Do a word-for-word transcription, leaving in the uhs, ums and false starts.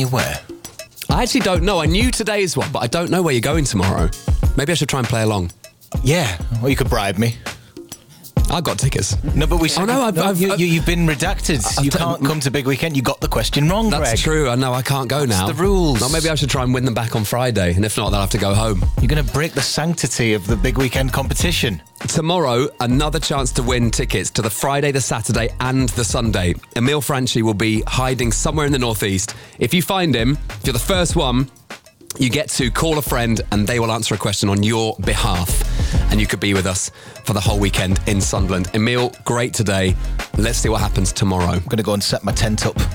anywhere? I actually don't know. I knew today's one, but I don't know where you're going tomorrow. Maybe I should try and play along. Yeah, or you could bribe me. I got tickets. No, but we said Oh, no, I've- I've- you, I've- you, you've been redacted. I've you t- can't come to Big Weekend. You got the question wrong, That's Greg. true. I know I can't go now. the rules. Well, maybe I should try and win them back on Friday, and if not, they'll have to go home. You're going to break the sanctity of the Big Weekend competition. Tomorrow, another chance to win tickets to the Friday, the Saturday, and the Sunday. Emile Franchi will be hiding somewhere in the Northeast. If you find him, if you're the first one, you get to call a friend and they will answer a question on your behalf. And you could be with us for the whole weekend in Sunderland. Emile, great today. Let's see what happens tomorrow. I'm going to go and set my tent up.